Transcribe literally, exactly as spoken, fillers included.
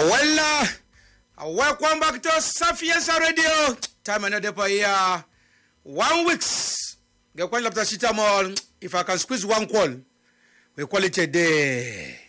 Well, uh, welcome back to Sapienza Radio. Time another per year. One weeks. Get quite lapta sitamol. If I can squeeze one call, we call it a day.